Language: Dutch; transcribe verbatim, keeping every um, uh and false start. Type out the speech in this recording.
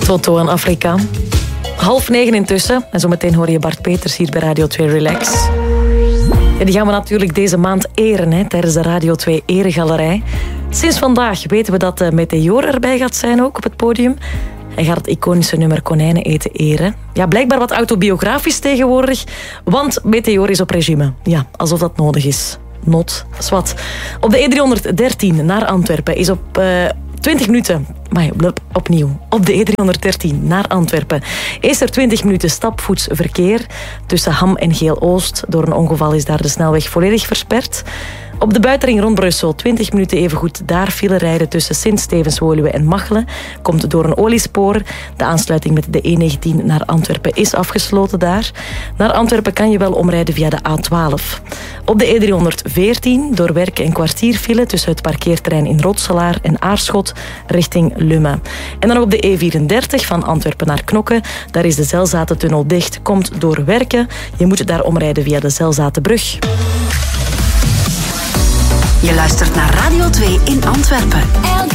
Toto en Afrika. Half negen intussen. En zometeen hoor je Bart Peters hier bij Radio twee Relax. Ja, die gaan we natuurlijk deze maand eren hè, tijdens de Radio twee Eregalerij. Sinds vandaag weten we dat de Meteor erbij gaat zijn ook op het podium. Hij gaat het iconische nummer Konijnen eten eren. Ja, blijkbaar wat autobiografisch tegenwoordig, want Meteor is op regime. Ja, alsof dat nodig is. Not, zwart. Op de E driehonderddertien naar Antwerpen is op... Uh, twintig minuten, maar opnieuw, op de E driehonderddertien naar Antwerpen is er twintig minuten stapvoets verkeer tussen Ham en Geel-Oost. Door een ongeval is daar de snelweg volledig versperd. Op de buitenring rond Brussel twintig minuten evengoed daar file rijden tussen Sint-Stevens-Woluwe en Machelen. Komt door een oliespoor. De aansluiting met de E negentien naar Antwerpen is afgesloten daar. Naar Antwerpen kan je wel omrijden via de A twaalf. Op de E driehonderdveertien door Werken een kwartier file tussen het parkeerterrein in Rotselaar en Aarschot richting Lummen. En dan op de E vierendertig van Antwerpen naar Knokke. Daar is de Zelzatentunnel dicht. Komt door Werken. Je moet daar omrijden via de Zelzatenbrug. Je luistert naar Radio twee in Antwerpen.